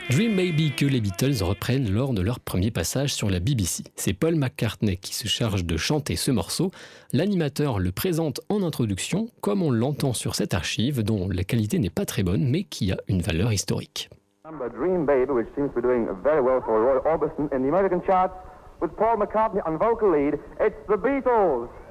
Dream Baby que les Beatles reprennent lors de leur premier passage sur la BBC. C'est Paul McCartney qui se charge de chanter ce morceau. L'animateur le présente en introduction, comme on l'entend sur cette archive, dont la qualité n'est pas très bonne, mais qui a une valeur historique. Dream Baby, which seems to be doing very well for Roy Orbison in the American charts, with Paul McCartney on vocal lead. It's the Beatles.